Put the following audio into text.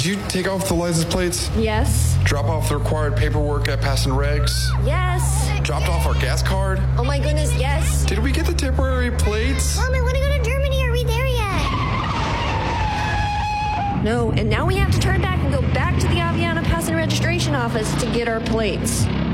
Did you take off the license plates? Yes. Drop off the required paperwork at Pass and Regs? Yes. Dropped off our gas card? Oh my goodness, yes. Did we get the temporary plates? Mom, I want to go to Germany. Are we there yet? No, and now we have to turn back and go back to the Aviana Pass and Registration Office to get our plates.